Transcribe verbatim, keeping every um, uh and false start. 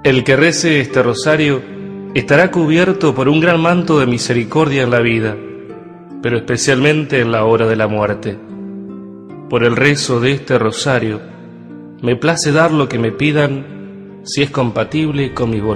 El que rece este rosario estará cubierto por un gran manto de misericordia en la vida, pero especialmente en la hora de la muerte. Por el rezo de este rosario, me place dar lo que me pidan, si es compatible con mi voluntad.